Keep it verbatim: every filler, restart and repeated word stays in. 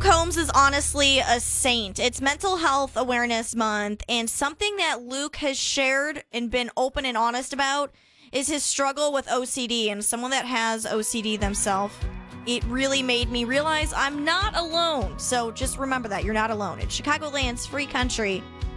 Luke Combs is honestly a saint. It's Mental Health Awareness Month, and something that Luke has shared and been open and honest about is his struggle with O C D. And someone that has O C D themselves, it really made me realize I'm not alone. So just remember that. You're not alone. It's Chicagoland's free country,